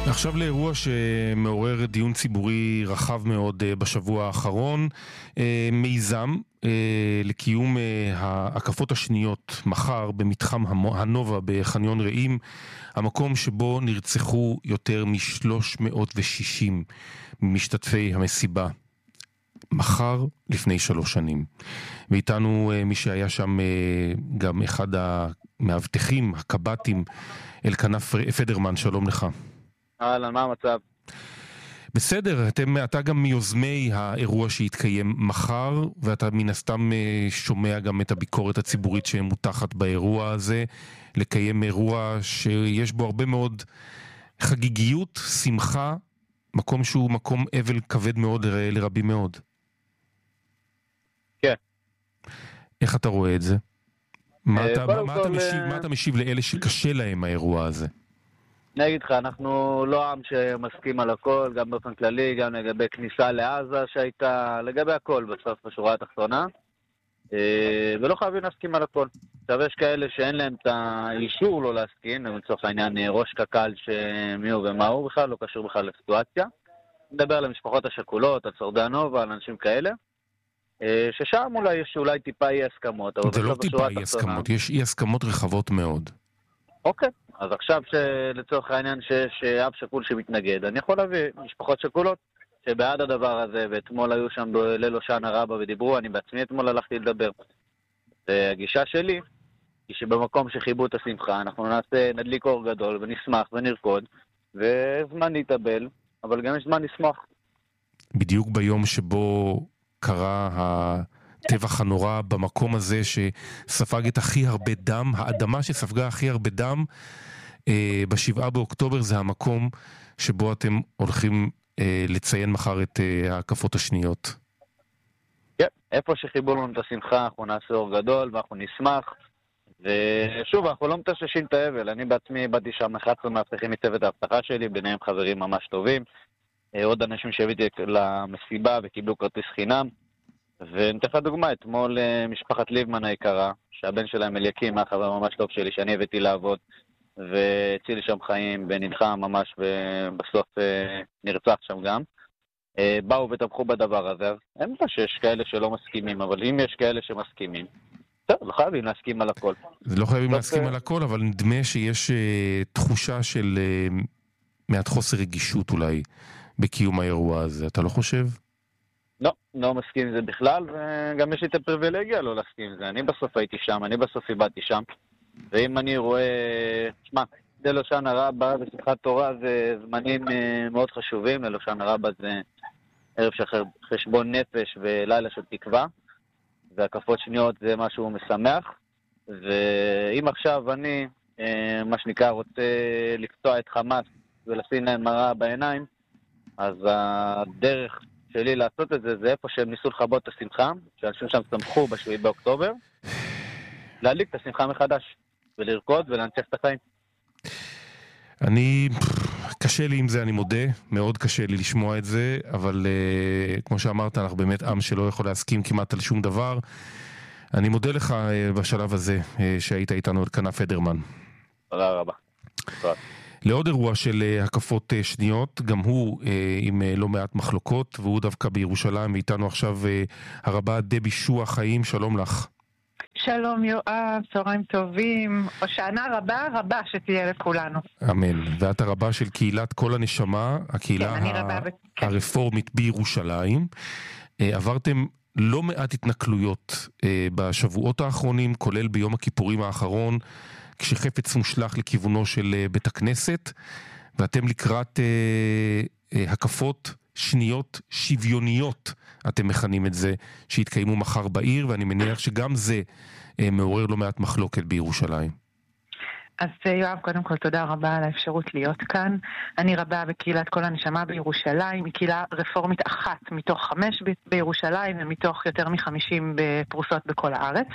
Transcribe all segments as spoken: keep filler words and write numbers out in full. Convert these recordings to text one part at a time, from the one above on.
עכשיו לאירוע שמעורר דיון ציבורי רחב מאוד בשבוע האחרון, מיזם לקיום ההקפות השניות מחר במתחם הנובה בחניון רעים, המקום שבו נרצחו יותר מ-שלוש מאות ושישים משתתפי המסיבה. מחר לפני שלוש שנים. ואיתנו מי שהיה שם גם אחד המאבטחים, הקב"טים, אלקנה פדרמן, שלום לך. אהלן, מה המצב? בסדר, אתם, אתה גם מיוזמי האירוע שיתקיים מחר, ואתה מן הסתם שומע גם את הביקורת הציבורית שמותחת באירוע הזה, לקיים אירוע שיש בו הרבה מאוד חגיגיות, שמחה, מקום שהוא מקום אבל כבד מאוד לרבים מאוד. כן. איך אתה רואה את זה? מה אתה, מה, מה, כל... אתה משיב, מה אתה משיב לאלה שקשה להם האירוע הזה? אני אגיד לך, אנחנו לא עם שמסכים על הכל, גם באופן כללי, גם לגבי כניסה לעזה שהייתה, לגבי הכל בסוף בשורה התחתונה, ולא חייבים להסכים על הכל. עכשיו יש כאלה שאין להם את האישור לא להסכים, לצורך העניין ראש קק"ל שמי הוא ומה הוא, בכלל לא קשור בכלל לסיטואציה. נדבר על המשפחות השכולות, על שורדי הנובה, על אנשים כאלה, ששם אולי יש אולי טיפה אי הסכמות. זה לא טיפה אי הסכמות, יש אי הסכמות רחבות מאוד. אוקיי, אז עכשיו שלצורך העניין שיש אב שכול שמתנגד, אני יכול להביא משפחות שכולות שבעד הדבר הזה, ואתמול היו שם בליל הושענא רבה ודיברו, אני בעצמי אתמול הלכתי לדבר. והגישה שלי היא שבמקום שחיבו את השמחה, אנחנו נעשה, נדליק אור גדול ונשמח ונרקוד, וזמן להתאבל, אבל גם יש זמן לשמוח. בדיוק ביום שבו קרה הטבח הנורא במקום הזה שספג את הכי הרבה דם, האדמה שספגה הכי הרבה דם, אה, בשבעה באוקטובר זה המקום שבו אתם הולכים אה, לציין מחר את אה, ההקפות השניות. כן, איפה שחיבור לנו את השמחה, אנחנו נעשה אור גדול ואנחנו נשמח, ושוב, אנחנו לא מתששים את האבל, אני בעצמי באתי שם אחד עשרה מאבטחים מצוות ההבטחה שלי, ביניהם חברים ממש טובים, עוד אנשים שהבאתי למסיבה וקיבלו כרטיס חינם, ונתן לך דוגמה, אתמול משפחת ליבמן היקרה, שהבן שלהם אליקים, החבר ממש טוב שלי, שאני הבאתי לעבוד, והציל שם חיים, ונלחם ממש, ובסוף נרצח שם גם, באו ותמכו בדבר הזה, אז אין מה שיש כאלה שלא מסכימים, אבל אם יש כאלה שמסכימים, טוב, לא חייבים להסכים על הכל. זה לא חייבים להסכים על הכל, אבל נדמה שיש תחושה של מעט חוסר רגישות אולי בקיום האירוע הזה, אתה לא חושב? לא, לא מסכים עם זה בכלל, וגם יש לי את הפריבילגיה לא להסכים עם זה. אני בסוף הייתי שם, אני בסוף איבדתי שם, ואם אני רואה, שמע, ליל הושענא רבה ושמחת תורה זה זמנים מאוד חשובים, ליל הושענא רבה זה ערב של חשבון נפש ולילה של תקווה, והקפות שניות זה משהו משמח, ואם עכשיו אני, מה שנקרא, רוצה לקטוע את חמאס ולשים להם מראה בעיניים, אז הדרך שלי לעשות את זה, זה איפה שהם ניסו לחבות את השמחה, שאנשים שם שמחו בשביעי באוקטובר, להדליק את השמחה מחדש, ולרקוד ולהנצח את החיים. אני, קשה לי עם זה, אני מודה, מאוד קשה לי לשמוע את זה, אבל uh, כמו שאמרת, אנחנו באמת עם שלא יכול להסכים כמעט על שום דבר. אני מודה לך uh, בשלב הזה uh, שהיית איתנו, אלקנה פדרמן. תודה רבה. תודה. לעוד אירוע של הקפות שניות, גם הוא אה, עם אה, לא מעט מחלוקות, והוא דווקא בירושלים, ואיתנו עכשיו אה, הרבה דבי שוע חיים, שלום לך. שלום יואב, צהריים טובים, הושענא רבה רבה שתהיה לכולנו. אמן, ואת הרבה של קהילת כל הנשמה, הקהילה כן, ה- ב... כן. הרפורמית בירושלים. אה, עברתם לא מעט התנכלויות אה, בשבועות האחרונים, כולל ביום הכיפורים האחרון, כשחפץ מושלח לכיוונו של בית הכנסת, ואתם לקראת אה, אה, הקפות שניות שוויוניות, אתם מכנים את זה, שהתקיימו מחר בעיר, ואני מניח שגם זה אה, מעורר לא מעט מחלוקת בירושלים. אז יואב, קודם כל תודה רבה על האפשרות להיות כאן. אני רבה בקהילת כל הנשמה בירושלים, היא קהילה רפורמית אחת מתוך חמש ב- בירושלים, ומתוך יותר מחמישים בפרוסות בכל הארץ.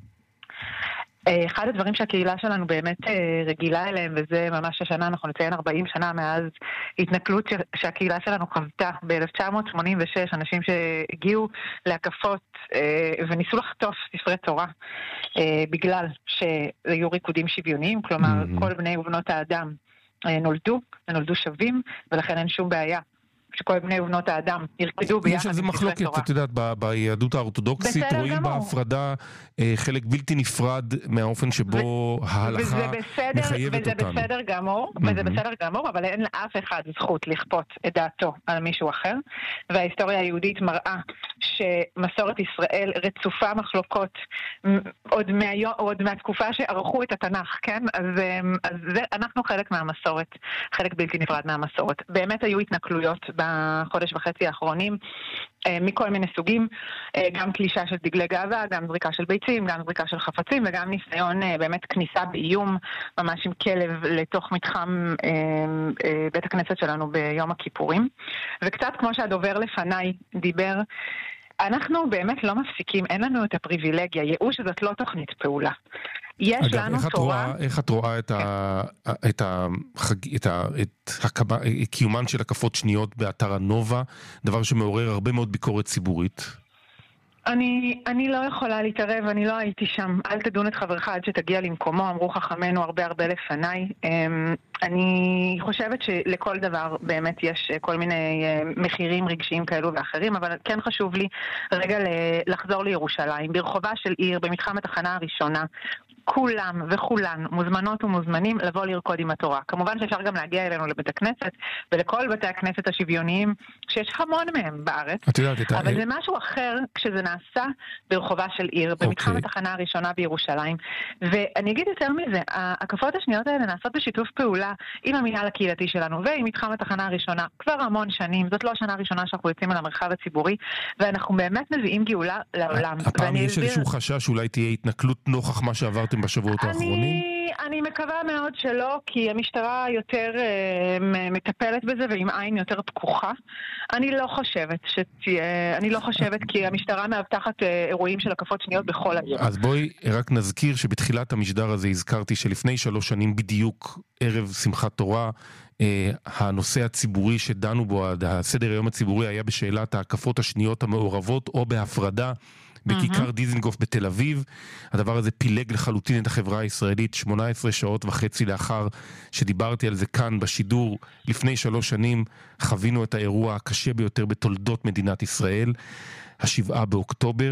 אחד הדברים שהקהילה שלנו באמת רגילה אליהם, וזה ממש השנה, אנחנו נציין ארבעים שנה מאז התנכלות שהקהילה שלנו חוותה ב-אלף תשע מאות שמונים ושש, אנשים שהגיעו להקפות וניסו לחטוף ספרי תורה בגלל שהיו ריקודים שוויוניים, כלומר כל בני ובנות האדם נולדו, ונולדו שווים, ולכן אין שום בעיה. שכל בני ובנות האדם ירקדו ביחד. יש על זה מחלוקת, את יודעת, ביהדות האורתודוקסית רואים בהפרדה חלק בלתי נפרד מהאופן שבו ההלכה מחייבת אותנו. וזה בסדר גמור, וזה בסדר גמור, אבל אין לאף אחד זכות לכפות את דעתו על מישהו אחר, וההיסטוריה היהודית מראה שמסורת ישראל רצופה מחלוקות עוד מהתקופה שערכו את התנ"ך, כן? אז אנחנו חלק מהמסורת, חלק בלתי נפרד מהמסורת. באמת היו התנכלויות בחודש וחצי האחרונים, מכל מיני סוגים, גם קלישה של דגלי גאווה, גם זריקה של ביצים, גם זריקה של חפצים, וגם ניסיון באמת כניסה באיום, ממש עם כלב לתוך מתחם בית הכנסת שלנו ביום הכיפורים. וקצת כמו שהדובר לפניי דיבר, אנחנו באמת לא מפסיקים, אין לנו את הפריבילגיה, ייאוש זאת לא תוכנית פעולה. יש אגב, לנו איך תורה... רואה, איך את רואה את, ה, את, החג, את, ה, את הקמה, קיומן של הקפות שניות באתר הנובה, דבר שמעורר הרבה מאוד ביקורת ציבורית? אני, אני לא יכולה להתערב, אני לא הייתי שם. אל תדון את חברך עד שתגיע למקומו, אמרו חכמנו הרבה הרבה לפניי. אני חושבת שלכל דבר באמת יש כל מיני מחירים רגשיים כאלו ואחרים, אבל כן חשוב לי רגע לחזור לירושלים. ברחובה של עיר, במתחם התחנה הראשונה, כולם וכולן מוזמנות ומוזמנים לבוא לרקוד עם התורה. כמובן שאפשר גם להגיע אלינו לבית הכנסת, ולכל בתי הכנסת השוויוניים, שיש המון מהם בארץ. אבל זה משהו אחר כשזה נעשה ברחובה של עיר, במתחם התחנה הראשונה בירושלים. ואני אגיד יותר מזה, ההקפות השניות האלה נעשות בשיתוף פעולה עם המינהל הקהילתי שלנו, ועם מתחם התחנה הראשונה, כבר המון שנים. זאת לא השנה הראשונה שאנחנו יוצאים על המרחב הציבורי, ואנחנו באמת מביאים גאולה לעולם. הפעם יש איזשהו חשש שאולי תהיה התנכלות נוכח מה שעברתם בשבועות האחרונים? אני מקווה מאוד שלא, כי המשטרה יותר uh, מטפלת בזה ועם עין יותר פקוחה. אני לא חושבת שתהיה, אני לא חושבת כי המשטרה מאבטחת uh, אירועים של הקפות שניות בכל העיר. אז בואי רק נזכיר שבתחילת המשדר הזה הזכרתי שלפני שלוש שנים בדיוק ערב שמחת תורה, uh, הנושא הציבורי שדנו בו, הסדר היום הציבורי היה בשאלת ההקפות השניות המעורבות או בהפרדה בכיכר דיזנגוף בתל אביב. הדבר הזה פילג לחלוטין את החברה הישראלית שמונה עשרה שעות וחצי לאחר שדיברתי על זה כאן בשידור. לפני שלוש שנים חווינו את האירוע הקשה ביותר בתולדות מדינת ישראל, השבעה באוקטובר.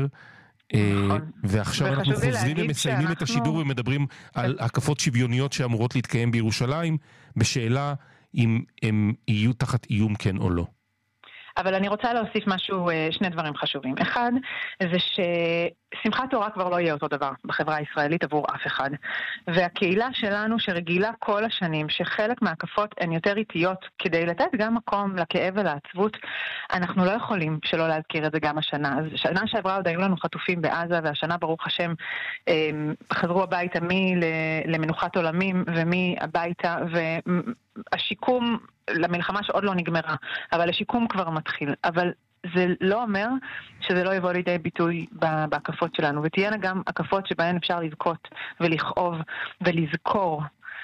ועכשיו אנחנו חוזרים ומסיימים את השידור ומדברים על הקפות שוויוניות שאמורות להתקיים בירושלים, בשאלה אם הם יהיו תחת איום כן או לא. אבל אני רוצה להוסיף משהו, שני דברים חשובים. אחד, זה ששמחת תורה כבר לא יהיה אותו דבר בחברה הישראלית עבור אף אחד. והקהילה שלנו שרגילה כל השנים, שחלק מהקפות הן יותר איטיות, כדי לתת גם מקום לכאב ולעצבות, אנחנו לא יכולים שלא להזכיר את זה גם השנה. אז שנה שעברה עוד היו לנו חטופים בעזה, והשנה ברוך השם חזרו הביתה מי למנוחת עולמים ומי הביתה, והשיקום למלחמה שעוד לא נגמרה, אבל השיקום כבר מתחיל. אבל זה לא אומר שזה לא יבוא לידי ביטוי בהקפות שלנו, ותהיינה גם הקפות שבהן אפשר לזכות ולכאוב ולזכור.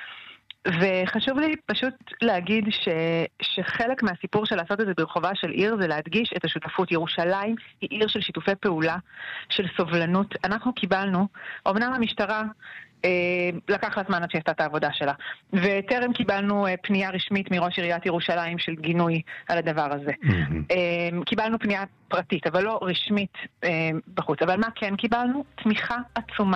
וחשוב לי פשוט להגיד ש, שחלק מהסיפור של לעשות את זה ברחובה של עיר זה להדגיש את השותפות. ירושלים היא עיר של שיתופי פעולה, של סובלנות. אנחנו קיבלנו, אמנם המשטרה לקח לה זמן עד שעשתה את העבודה שלה, וטרם קיבלנו פנייה רשמית מראש עיריית ירושלים של גינוי על הדבר הזה. קיבלנו פנייה פרטית, אבל לא רשמית בחוץ. אבל מה כן קיבלנו? תמיכה עצומה